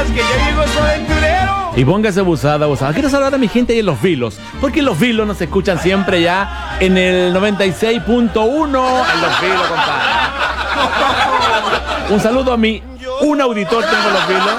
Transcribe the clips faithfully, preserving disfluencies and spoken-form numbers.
que ya llegó su aventurero. Y póngase abusada, abusada. Quiero saludar a mi gente ahí en Los Vilos, porque en Los Vilos nos escuchan siempre ya en el noventa y seis punto uno en Los Vilos, compadre. Un saludo a mi, un auditor tengo en Los Vilos.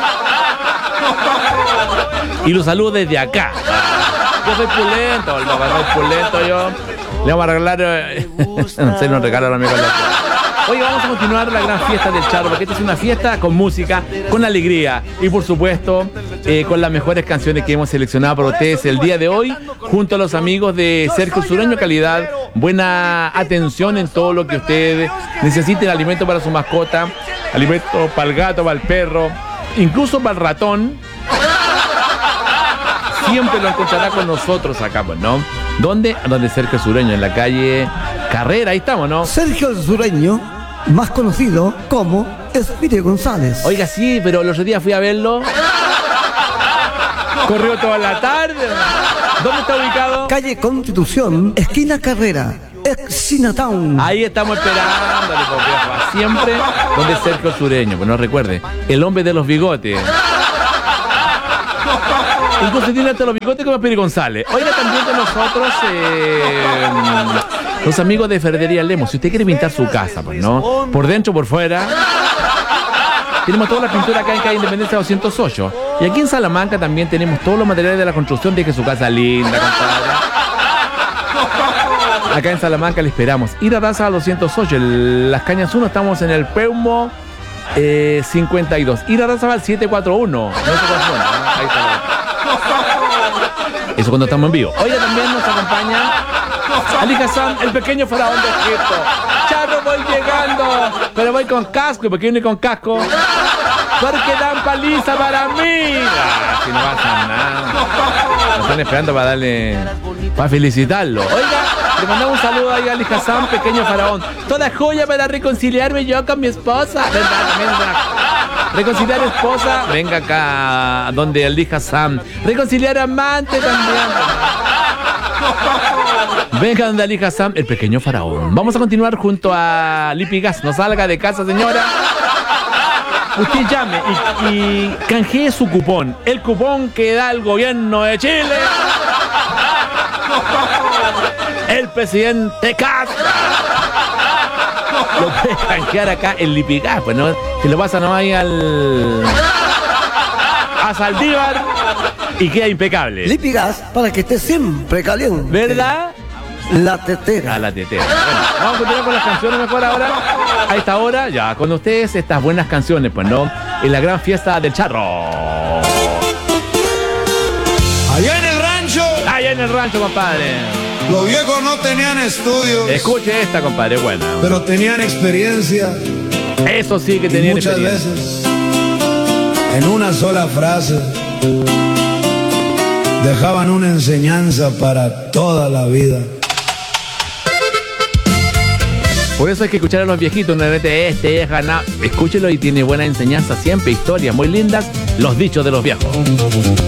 Y los saludo desde acá. Yo soy pulento, el soy pulento yo. Le vamos a regalar, eh, no sé, nos regala a mi amigo. Oye, vamos a continuar la gran fiesta del Charro, porque esta es una fiesta con música, con alegría y por supuesto eh, con las mejores canciones que hemos seleccionado para ustedes el día de hoy, junto a los amigos de Sergio Sureño Calidad. Buena atención en todo lo que ustedes necesiten, alimento para su mascota, alimento para el gato, para el perro, incluso para el ratón. Siempre lo encontrará con nosotros acá, pues, ¿no? ¿Dónde? Donde Sergio Sureño, en la calle Carrera, ahí estamos, ¿no? Sergio Sureño, más conocido como Espíritu González. Oiga, sí, pero el otro día fui a verlo. Corrió toda la tarde. ¿Dónde está ubicado? Calle Constitución, esquina Carrera, ex Chinatown. Ahí estamos esperándole, por viejo. Siempre donde Sergio Sureño, pues no recuerde, el hombre de los bigotes. Incluso tiene hasta los bigotes como Espíritu González. Oiga, también con nosotros eh, los amigos de Ferretería Lemos. Si usted quiere pintar su casa, pues, ¿no? Por dentro, por fuera. Tenemos toda la pintura acá en calle Independencia doscientos ocho. Y aquí en Salamanca también tenemos todos los materiales de la construcción de que su casa linda, compadre. Acá en Salamanca le esperamos. Ir a Raza doscientos ocho. El, Las Cañas uno, estamos en el Peumo eh, cincuenta y dos. Ir a Raza al siete cuatro uno. No se confundan, ¿no? Ahí está. Eso cuando estamos en vivo. Hoy también nos acompaña Ali Hassan, el pequeño faraón de Egipto. Charro, voy llegando, pero voy con casco. ¿Y por qué viene con casco? Porque dan paliza para mí. Ah, si no pasa nada. Nos están esperando para darle, para felicitarlo. Oiga, le mandamos un saludo ahí a Ali Hassan, pequeo faraón. Toda joya para reconciliarme yo con mi esposa. ¿Verdad? También es una... Reconciliar esposa, venga acá donde Ali Hassan. Reconciliar amante también. Venga donde Ali Hassan, el pequeño faraón. Vamos a continuar junto a Lipigas. No salga de casa, señora. Usted llame y, y canjee su cupón. El cupón que da el gobierno de Chile. El presidente Castro. Lo puede canjear acá en Lipigas, pues, ¿no? Se lo pasa nomás ahí al... a Saldívar y queda impecable. Lipigas, para que esté siempre caliente. ¿Verdad? La tetera. A la tetera. Bueno, vamos a continuar con las canciones mejor ahora. A esta hora, ya con ustedes, estas buenas canciones, pues, ¿no? En la gran fiesta del Charro. Allá en el rancho. Allá en el rancho, compadre. Los viejos no tenían estudios. Escuche esta, compadre, buena. Pero tenían experiencia. Eso sí que tenían muchas experiencia. veces, en una sola frase, dejaban una enseñanza para toda la vida. Por eso hay que escuchar a los viejitos, no este, este es ganado. Escúchelo y tiene buena enseñanza siempre, historias muy lindas, los dichos de los viejos.